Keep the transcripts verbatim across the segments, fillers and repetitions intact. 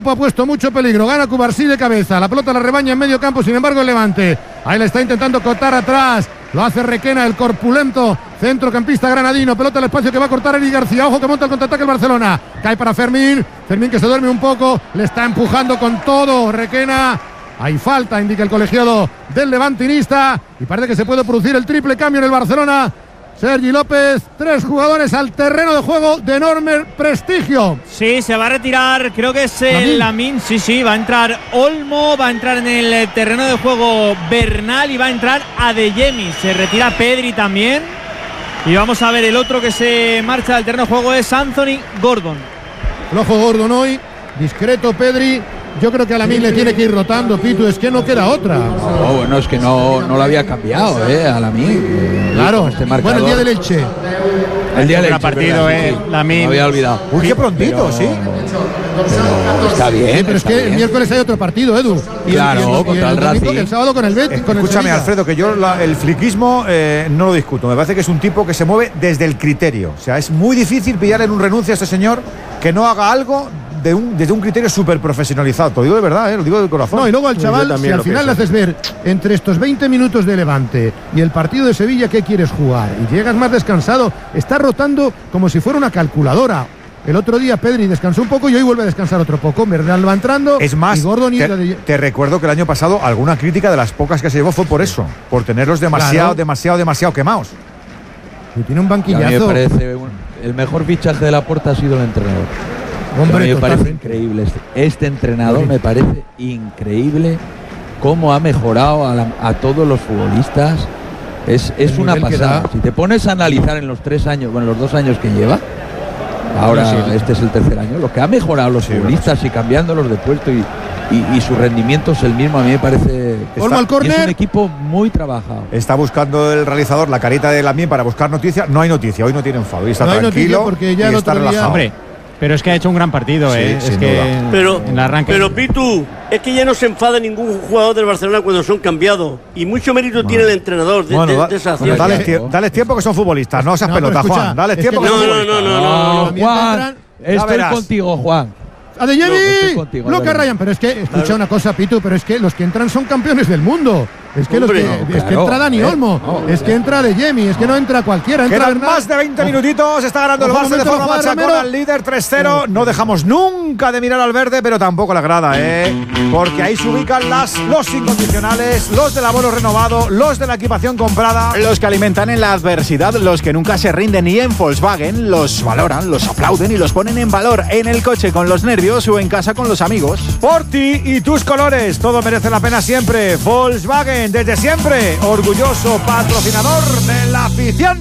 Ha puesto mucho peligro, gana Cubarsí de cabeza, la pelota la rebaña en medio campo, sin embargo el Levante, ahí le está intentando cortar atrás, lo hace Requena, el corpulento centrocampista granadino, pelota al espacio que va a cortar Eric García, ojo que monta el contraataque el Barcelona, cae para Fermín, Fermín que se duerme un poco, le está empujando con todo Requena, hay falta, indica el colegiado del levantinista, y parece que se puede producir el triple cambio en el Barcelona. Sergi López, tres jugadores al terreno de juego de enorme prestigio. Sí, se va a retirar, creo que es el Lamine, sí, sí, va a entrar Olmo, va a entrar en el terreno de juego Bernal y va a entrar Adeyemi. Se retira Pedri también. Y vamos a ver, el otro que se marcha del terreno de juego es Anthony Gordon. Flojo Gordon hoy, discreto Pedri. Yo creo que a Lamine le tiene que ir rotando, Pitu, es que no queda otra. No, bueno, es que no, no lo había cambiado, ¿eh? A Lamine. Claro, este bueno, el día del Elche. El día del Elche, partido, ¿verdad? eh, Sí, Lamine. Me había olvidado. Uy, qué prontito, pero, sí. Pero está bien. Sí, pero es que bien. el miércoles hay otro partido, Edu. Y claro, el, y el, contra y el, el domingo, Racing. el sábado con el Betis. Eh, con el escúchame, Sevilla. Alfredo, que yo la, el fliquismo eh, no lo discuto. Me parece que es un tipo que se mueve desde el criterio. O sea, es muy difícil pillarle en un renuncio a este señor que no haga algo de un, desde un criterio súper profesionalizado. Te lo digo de verdad, eh, lo digo de corazón. No, y luego al chaval, si al final le haces ver entre estos veinte minutos de Levante y el partido de Sevilla, ¿qué quieres jugar? Y llegas más descansado, está rotando como si fuera una calculadora. El otro día Pedri descansó un poco y hoy vuelve a descansar otro poco. Bernal va entrando. Es más, y Gordon y te, de... te recuerdo que el año pasado alguna crítica de las pocas que se llevó fue por eso, por tenerlos demasiado, Claro. demasiado, demasiado quemados. Y tiene un A banquillazo. mí me parece un, el mejor fichaje de la Porta ha sido el entrenador. Hombre, a mí me totalmente. parece increíble. Este, este entrenador me parece increíble cómo ha mejorado a, la, a todos los futbolistas. Es, es una pasada. Si te pones a analizar en los tres años, bueno, los dos años que lleva, ahora sí, este es el tercer año, lo que ha mejorado los sí, futbolistas bueno, sí. y cambiándolos de puesto y, y, y su rendimiento es el mismo, a mí me parece. Está, al córner. Es un equipo muy trabajado. Está buscando el realizador la carita de Lamine para buscar noticias. No hay noticia, hoy no tienen favor. Está no tranquilo hay noticia porque ya y el está otro día, relajado. Hombre, pero es que ha hecho un gran partido, sí, ¿eh? Es que duda. Pero, en el arranque... pero Pitu, es que ya no se enfada ningún jugador del Barcelona cuando son cambiados. Y mucho mérito bueno. tiene el entrenador de, bueno, de, da, de esa bueno, dale, tie dale tiempo que son futbolistas, no seas no, pelota, escucha, Juan. Dale tiempo que que, no, son no, futbolistas. no, no, no, no, no, Juan, estoy contigo, Juan. Adeyemi, contigo, Lucas Ryan, pero es que, escucha claro. una cosa, Pitu, pero es que los que entran son campeones del mundo. Es que, Hombre, los que, no, es claro, que entra Dani eh, Olmo, no, es que entra Adeyemi, es que no entra cualquiera. Entra Quedan Bernal. más de veinte minutitos, está ganando el Barça de forma machacona al líder tres cero. No dejamos nunca de mirar al verde, pero tampoco la grada, ¿eh? Porque ahí se ubican las, los incondicionales, los del abono renovado, los de la equipación comprada. Los que alimentan en la adversidad, los que nunca se rinden, y en Volkswagen los valoran, los aplauden y los ponen en valor en el coche con los nervios o en casa con los amigos. Por ti y tus colores, todo merece la pena siempre. Volkswagen, desde siempre, orgulloso patrocinador de la afición.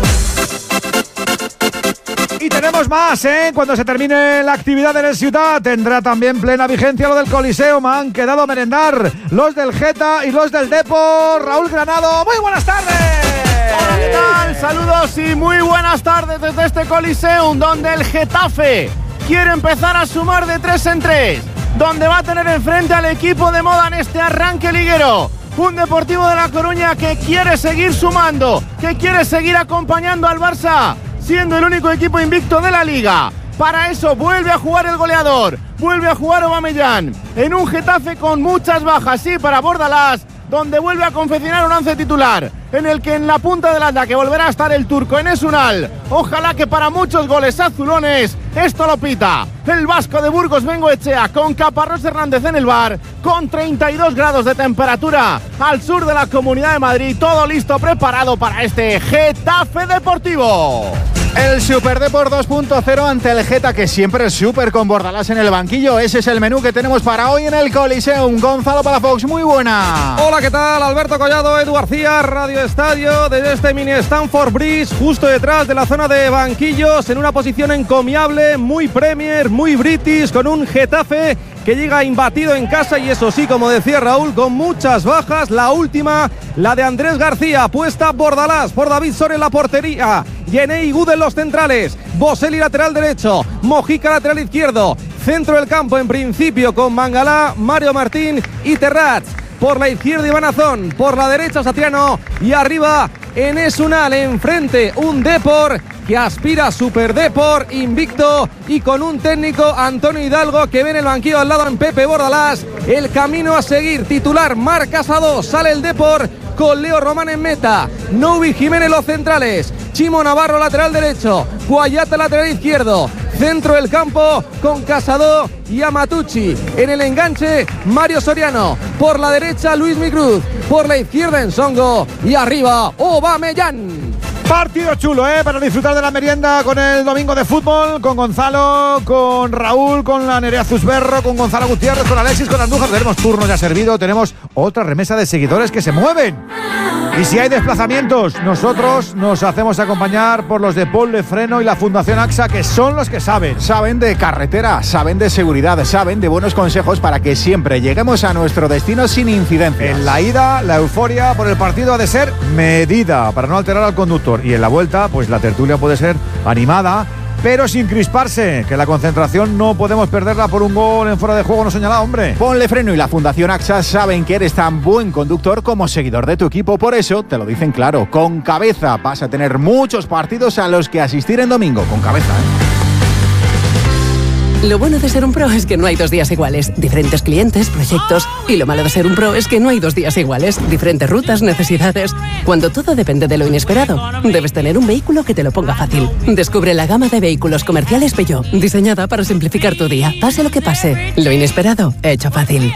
Y tenemos más, ¿eh? Cuando se termine la actividad en el Ciutat, tendrá también plena vigencia lo del Coliseo. Me han quedado a merendar los del Geta y los del Depor. Raúl Granado, muy buenas tardes. Hola, ¿qué tal? Saludos y muy buenas tardes desde este Coliseum, donde el Getafe quiere empezar a sumar de tres en tres, donde va a tener enfrente al equipo de moda en este arranque liguero. Un Deportivo de La Coruña que quiere seguir sumando, que quiere seguir acompañando al Barça, siendo el único equipo invicto de la Liga. Para eso vuelve a jugar el goleador, vuelve a jugar Aubameyang, en un Getafe con muchas bajas, sí, para Bordalás, donde vuelve a confeccionar un once titular, en el que en la punta del ataque volverá a estar el turco Enes Unal. Ojalá que para muchos goles azulones esto lo pita el vasco de Burgos Bengoechea, con Caparrós Hernández en el bar, con treinta y dos grados de temperatura al sur de la Comunidad de Madrid. Todo listo, preparado para este Getafe Deportivo. El Super Depor dos punto cero ante el Geta, que siempre es súper con Bordalás en el banquillo. Ese es el menú que tenemos para hoy en el Coliseum. Gonzalo Palafox, muy buena. Hola, ¿qué tal? Alberto Collado, Edu García, Radio Estadio, desde este mini Stamford Bridge, justo detrás de la zona de banquillos, en una posición encomiable, muy Premier, muy British, con un Getafe que llega imbatido en casa, y eso sí, como decía Raúl, con muchas bajas. La última, la de Andrés García, puesta Bordalás por David Soria en la portería, Yenei Good en los centrales, Boselli lateral derecho, Mojica lateral izquierdo, centro del campo en principio con Mangalá, Mario Martín y Terrats. Por la izquierda Iván Azón, por la derecha Satriano, y arriba Enes Unal. Enfrente un Depor que aspira a Superdeport, invicto y con un técnico, Antonio Hidalgo, que ve en el banquillo al lado en Pepe Bordalás. El camino a seguir, titular Marc Casado, sale el Deport con Leo Román en meta, Noubi Jiménez los centrales, Chimo Navarro lateral derecho, Guayata lateral izquierdo, centro del campo con Casado y Amatucci. En el enganche, Mario Soriano, por la derecha Luis Micruz, por la izquierda Ensongo y arriba Aubameyang. Partido chulo, ¿eh? Para disfrutar de la merienda con el domingo de fútbol, con Gonzalo, con Raúl, con la Nerea Zusberro, con Gonzalo Gutiérrez, con Alexis, con Andújar. Tenemos turno ya servido, tenemos otra remesa de seguidores que se mueven. Y si hay desplazamientos, nosotros nos hacemos acompañar por los de Paul Lefreno y la Fundación AXA, que son los que saben. Saben de carretera, saben de seguridad, saben de buenos consejos para que siempre lleguemos a nuestro destino sin incidencias. En la ida, la euforia por el partido ha de ser medida para no alterar al conductor. Y en la vuelta, pues la tertulia puede ser animada, pero sin crisparse, que la concentración no podemos perderla por un gol en fuera de juego no señalado, hombre. Ponle Freno y la Fundación AXA saben que eres tan buen conductor como seguidor de tu equipo, por eso te lo dicen claro, con Cabeza vas a tener muchos partidos a los que asistir en domingo, con Cabeza, ¿eh? Lo bueno de ser un pro es que no hay dos días iguales, diferentes clientes, proyectos, y lo malo de ser un pro es que no hay dos días iguales, diferentes rutas, necesidades. Cuando todo depende de lo inesperado, debes tener un vehículo que te lo ponga fácil. Descubre la gama de vehículos comerciales Peugeot, diseñada para simplificar tu día, pase lo que pase. Lo inesperado, hecho fácil.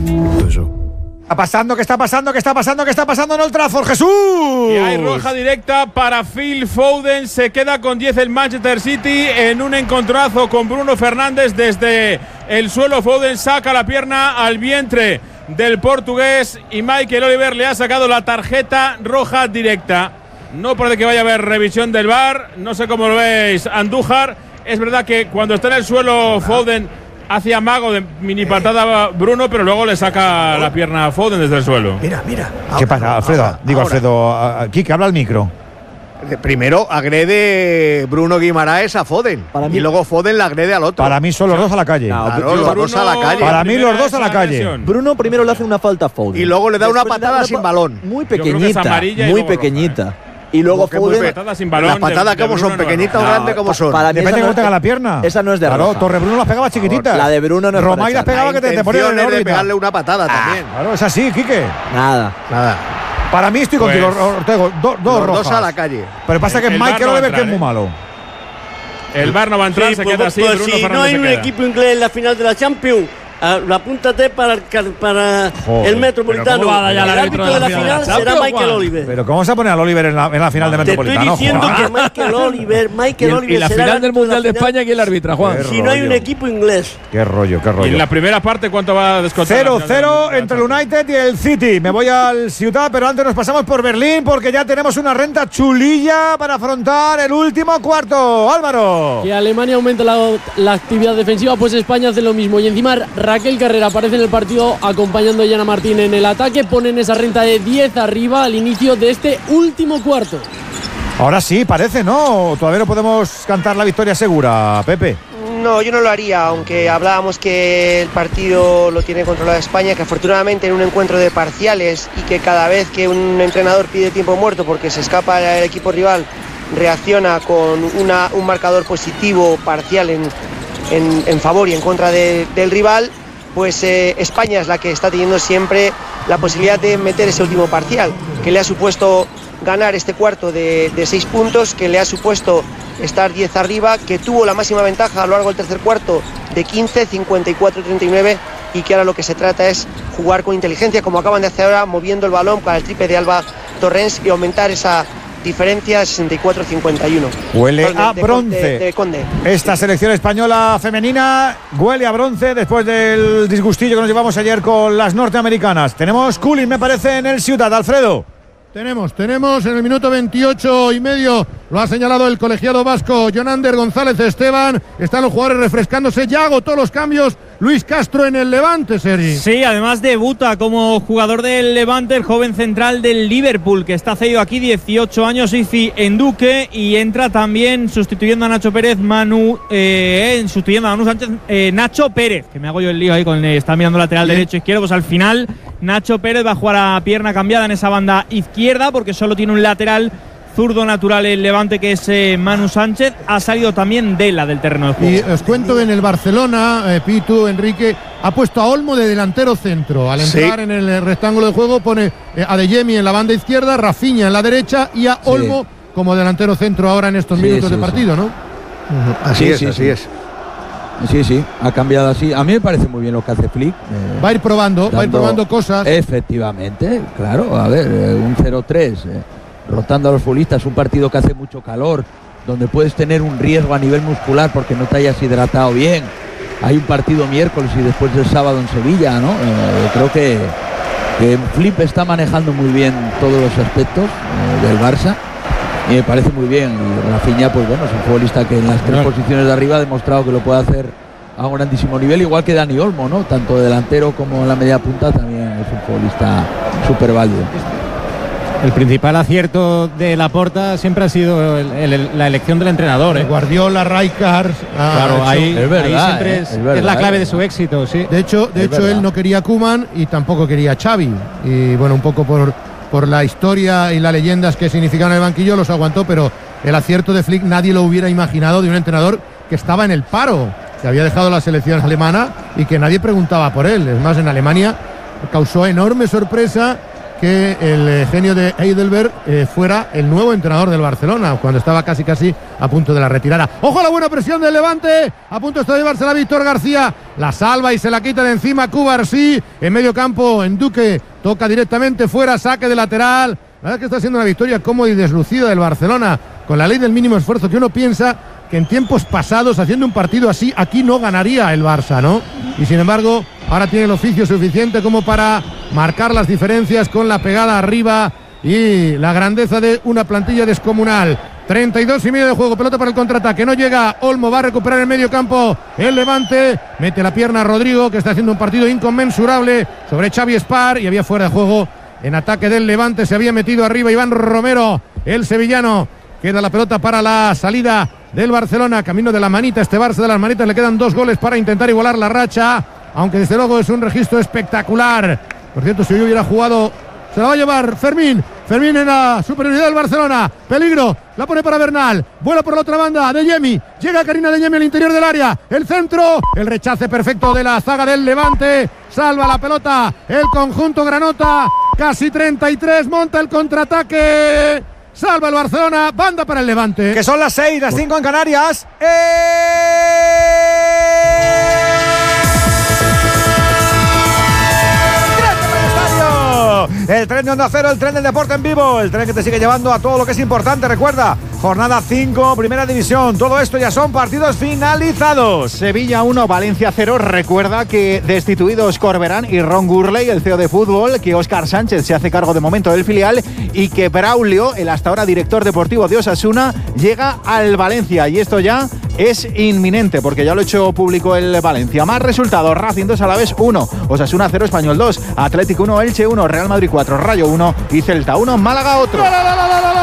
¿Qué está pasando? ¿Qué está pasando? ¿Qué está pasando? ¿Qué está pasando en Old Trafford, Jesús? Y hay roja directa para Phil Foden. Se queda con diez el Manchester City en un encontronazo con Bruno Fernández. Desde el suelo Foden saca la pierna al vientre del portugués y Michael Oliver le ha sacado la tarjeta roja directa. No parece que vaya a haber revisión del V A R. No sé cómo lo veis, Andújar. Es verdad que cuando está en el suelo Foden hace amago de mini patada Bruno, pero luego le saca la pierna a Foden desde el suelo. Mira, mira. ¿Qué pasa, Alfredo? Ahora, Digo, ahora. Alfredo, aquí que habla el micro. Primero agrede Bruno Guimaraes a Foden y luego Foden le agrede al otro. Para mí son los dos a la calle. No, claro, los dos a la calle. Para mí los dos a la calle. Bruno primero le hace una falta a Foden y luego le da una patada sin balón. Muy pequeñita, muy pequeñita. Y luego Foden, patadas sin balón, las patadas como son, pequeñitas o grandes como son. Para mí depende de cómo no tenga la pierna. Esa no es de Claro, roja. Torre Bruno las pegaba chiquititas. La de Bruno no es Romay las pegaba que te, te ponía en la de pegarle una patada ah, también. Claro, es así, Quique. Nada, nada. Para mí estoy pues, contigo, Ortego. Do, dos los rojas. Dos a la calle. Pero pasa que el, el Michael Oliver que es muy ¿eh? malo. El V A R no va a entrar, sí, se pues, queda así. Pues Bruno si Fernández no hay se un queda. equipo inglés en la final de la Champions, Uh, apúntate para el, para el Metropolitano. ¿Cómo va a dar ya el el árbitro árbitro de la final será Michael Juan? Oliver. Pero ¿cómo vas a poner al Oliver en la, en la final de Te Metropolitano? estoy diciendo Juan? que Michael Oliver, Michael Y, el, Oliver y la será final del el árbitro Mundial de la final España, ¿quién la arbitra, Juan? Si no hay un equipo inglés. Qué rollo, qué rollo. Y en la primera parte, ¿cuánto va a descontar? cero cero entre el United y el City. Me voy al Ciudad, pero antes nos pasamos por Berlín porque ya tenemos una renta chulilla para afrontar el último cuarto. Álvaro. Que Alemania aumenta la, la actividad defensiva, pues España hace lo mismo. Y encima Raquel Carrera aparece en el partido acompañando a Yana Martín en el ataque. Ponen esa renta de diez arriba al inicio de este último cuarto. Ahora sí, parece, ¿no? Todavía no podemos cantar la victoria segura, Pepe. No, yo no lo haría, aunque hablábamos que el partido lo tiene controlado España, que afortunadamente en un encuentro de parciales y que cada vez que un entrenador pide tiempo muerto porque se escapa el equipo rival, reacciona con una, un marcador positivo parcial en, en, en favor y en contra de, del rival, pues eh, España es la que está teniendo siempre la posibilidad de meter ese último parcial, que le ha supuesto ganar este cuarto de, de seis puntos, que le ha supuesto estar diez arriba, que tuvo la máxima ventaja a lo largo del tercer cuarto de quince, cincuenta y cuatro, treinta y nueve, y que ahora lo que se trata es jugar con inteligencia, como acaban de hacer ahora, moviendo el balón para el triple de Alba Torrens y aumentar esa diferencia a sesenta y cuatro a cincuenta y uno. Huele de, a de, bronce. De, de Conde. Esta selección española femenina huele a bronce después del disgustillo que nos llevamos ayer con las norteamericanas. Tenemos cooling, me parece, en el Ciudad. Alfredo. Tenemos, tenemos en el minuto veintiocho y medio, lo ha señalado el colegiado vasco Jonander González Esteban. Están los jugadores refrescándose, ya agotó los cambios Luis Castro en el Levante, Sergi. Sí, además debuta como jugador del Levante el joven central del Liverpool, que está cedido aquí, dieciocho años, Izi Enduque, y entra también sustituyendo a Nacho Pérez, Manu, eh, sustituyendo a Manu Sánchez, eh, Nacho Pérez, que me hago yo el lío ahí con eh, está mirando lateral Bien. derecho izquierdo, pues al final Nacho Pérez va a jugar a pierna cambiada en esa banda izquierda porque solo tiene un lateral zurdo natural el Levante, que es eh, Manu Sánchez. Ha salido también Dela del terreno de juego. Y os cuento, en el Barcelona, eh, Pitu, Enrique, ha puesto a Olmo de delantero centro. Al entrar sí. en el rectángulo de juego pone eh, a Adeyemi en la banda izquierda, Rafinha en la derecha y a Olmo sí. como delantero centro ahora en estos sí, minutos sí, de partido, sí. ¿no? Uh-huh. Así sí, es, sí, así sí. es. Sí, sí, ha cambiado así. A mí me parece muy bien lo que hace Flick. Eh, va a ir probando, dando, va a ir probando cosas. Efectivamente, claro. A ver, eh, un cero tres, eh, rotando a los futbolistas, un partido que hace mucho calor, donde puedes tener un riesgo a nivel muscular porque no te hayas hidratado bien. Hay un partido miércoles y después del sábado en Sevilla, ¿no? Eh, creo que, que Flick está manejando muy bien todos los aspectos eh, del Barça. Y me parece muy bien. Y Rafinha, pues bueno, es un futbolista que en las tres claro. posiciones de arriba ha demostrado que lo puede hacer a un grandísimo nivel, igual que Dani Olmo, ¿no? Tanto delantero como en la media punta también es un futbolista súper válido. El principal acierto de Laporta siempre ha sido el, el, la elección del entrenador. ¿eh? Guardiola, Rijkaard. Ah, claro, ahí, es verdad, ahí siempre eh, es, es, verdad, es la clave eh, de su éxito, sí. De hecho, de hecho él no quería a Koeman y tampoco quería a Xavi. Y bueno, un poco por, por la historia y las leyendas que significaban el banquillo los aguantó, pero el acierto de Flick nadie lo hubiera imaginado, de un entrenador que estaba en el paro, que había dejado la selección alemana y que nadie preguntaba por él. Es más, en Alemania causó enorme sorpresa que el genio de Heidelberg eh, fuera el nuevo entrenador del Barcelona, cuando estaba casi casi a punto de la retirada. ¡Ojo a la buena presión del Levante! A punto está de llevársela Víctor García. La salva y se la quita de encima Cubarsí. En medio campo, en Duque toca directamente fuera, saque de lateral. La verdad es que está siendo una victoria cómoda y deslucida del Barcelona, con la ley del mínimo esfuerzo, que uno piensa que en tiempos pasados, haciendo un partido así, aquí no ganaría el Barça, ¿no? Y sin embargo, ahora tiene el oficio suficiente como para marcar las diferencias con la pegada arriba y la grandeza de una plantilla descomunal. treinta y dos y medio de juego, pelota para el contraataque, no llega Olmo, va a recuperar el medio campo el Levante, mete la pierna a Rodrigo, que está haciendo un partido inconmensurable sobre Xavi Espar, y había fuera de juego en ataque del Levante. Se había metido arriba Iván Romero, el sevillano. Queda la pelota para la salida del Barcelona, camino de la manita, este Barça de las manitas. Le quedan dos goles para intentar igualar la racha, aunque desde luego es un registro espectacular. Por cierto, si hoy hubiera jugado, se la va a llevar Fermín. Fermín en la superioridad del Barcelona. Peligro, la pone para Bernal. Vuela por la otra banda, Adeyemi. Llega Karina Adeyemi al interior del área. El centro, el rechace perfecto de la zaga del Levante. Salva la pelota el conjunto granota. Casi treinta y tres, monta el contraataque. Salva el Barcelona, banda para el Levante. Que son las seis, las cinco en Canarias. ¡Eh! El tren de Onda Cero, el tren del deporte en vivo, el tren que te sigue llevando a todo lo que es importante. Recuerda, jornada cinco, primera división. Todo esto ya son partidos finalizados. Sevilla uno, Valencia cero. Recuerda que destituidos Corberán y Ron Gurley, el C E O de fútbol, que Óscar Sánchez se hace cargo de momento del filial y que Braulio, el hasta ahora director deportivo de Osasuna, llega al Valencia. Y esto ya es inminente porque ya lo ha hecho público el Valencia. Más resultados: Racing dos, Alavés uno, Osasuna cero, Español dos, Atlético uno, Elche uno, Real Madrid cuatro, Rayo uno y Celta uno, Málaga otro. ¡La, la, la, la, la!